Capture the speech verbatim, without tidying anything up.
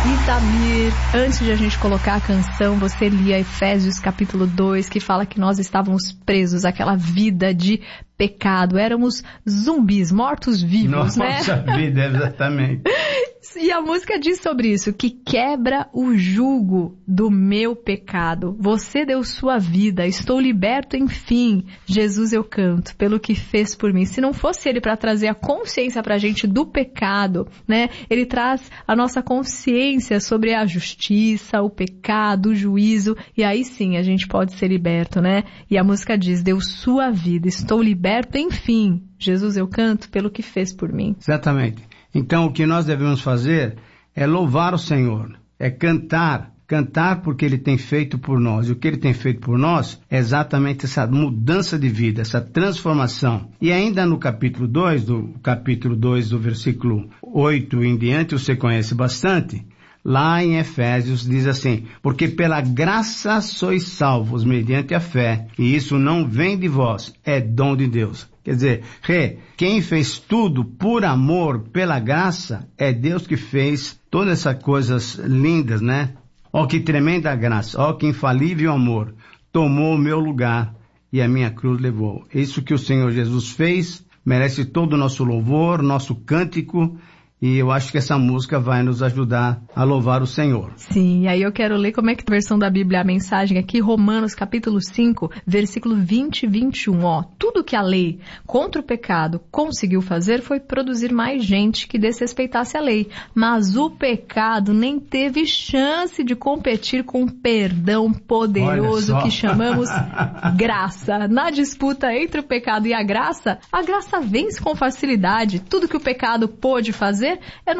Itamir, antes de a gente colocar a canção, você lia Efésios capítulo dois, que fala que nós estávamos presos àquela vida de pecado, éramos zumbis, mortos-vivos, né? Nossa vida, exatamente. E a música diz sobre isso, que quebra o jugo do meu pecado. Você deu sua vida, estou liberto, enfim. Jesus, eu canto pelo que fez por mim. Se não fosse ele para trazer a consciência pra gente do pecado, né? Ele traz a nossa consciência sobre a justiça, o pecado, o juízo. E aí sim a gente pode ser liberto, né? E a música diz, deu sua vida, estou liberto, enfim. Jesus, eu canto pelo que fez por mim. Exatamente. Então, o que nós devemos fazer é louvar o Senhor, é cantar, cantar porque Ele tem feito por nós. E o que Ele tem feito por nós é exatamente essa mudança de vida, essa transformação. E ainda no capítulo dois, do capítulo dois, do versículo oito em diante, você conhece bastante, lá em Efésios diz assim, porque pela graça sois salvos mediante a fé, e isso não vem de vós, é dom de Deus. Quer dizer, Rê, quem fez tudo por amor, pela graça, é Deus que fez todas essas coisas lindas, né? Ó que tremenda graça, ó que infalível amor, tomou o meu lugar e a minha cruz levou. Isso que o Senhor Jesus fez, merece todo o nosso louvor, nosso cântico, e eu acho que essa música vai nos ajudar a louvar o Senhor. Sim, e aí eu quero ler como é que a versão da Bíblia, a mensagem aqui, Romanos capítulo cinco, versículo vinte e vinte e um, ó. Tudo que a lei contra o pecado conseguiu fazer foi produzir mais gente que desrespeitasse a lei. Mas o pecado nem teve chance de competir com o perdão poderoso que chamamos graça. Na disputa entre o pecado e a graça, a graça vence com facilidade. Tudo que o pecado pôde fazer é